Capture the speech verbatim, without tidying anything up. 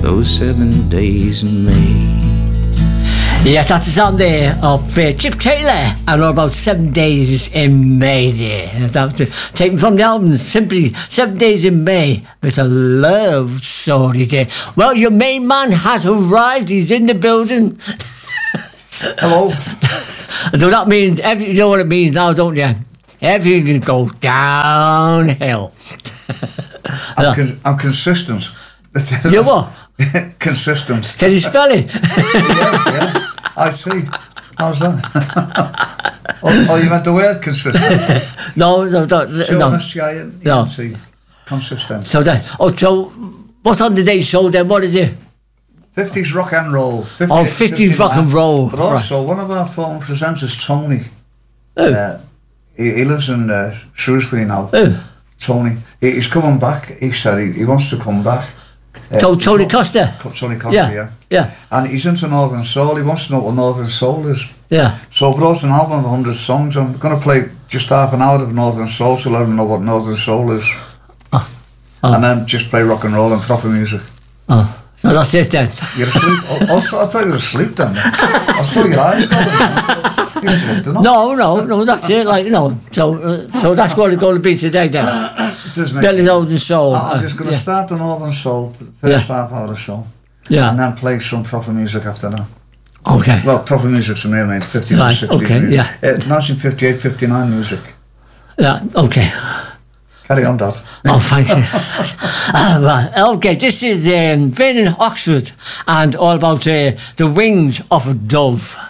those seven days in May. Yes, that's the song there of uh, Chip Taylor and all about Seven Days in May there. That's uh, taken from the album Simply Seven Days in May with a love story there. Well, your main man has arrived. He's in the building. Hello. So that means, every, you know what it means now, don't you? Everything can go downhill. I'm, con- I'm consistent. You what? Consistent. Can you spell it? yeah, yeah. I see. How's that? oh, oh, you meant the word consistent? no, no, no. no. no. Consistent. So that. Oh, so what's on today's show then? What is it? fifties rock and roll. fifty, oh, fifties rock and roll. But also, right. One of our former presenters, Tony. Oh. Uh, he, he lives in uh, Shrewsbury now. Oh. Tony. He, he's coming back. He said he, he wants to come back. Uh, so Tony Costa. Tony Costa, yeah. yeah. Yeah. And he's into Northern Soul. He wants to know what Northern Soul is. Yeah. So I brought an album of one hundred songs. I'm going to play just half an hour of Northern Soul to let him know what Northern Soul is. Oh. Oh. And then just play rock and roll and proper music. Oh. So that's it then. You're asleep? oh, I thought you were asleep then. I saw your eyes going. You just loved to know. No, no, no, that's it. Like, you know, so, uh, so that's what it's going to be today then. Billy Northern Soul. I'm just going to uh, yeah. start the Northern Soul for the first yeah. half hour or so. Yeah. And then play some proper music after that. Okay. Well, proper music's in there, mate. fifties right, and sixties. Okay, music. yeah. Uh, nineteen fifty-eight fifty-nine music. Yeah, okay. Carry on, Dad. Oh, thank you. uh, well, okay, this is um, Vernon Oxford and all about uh, the wings of a dove.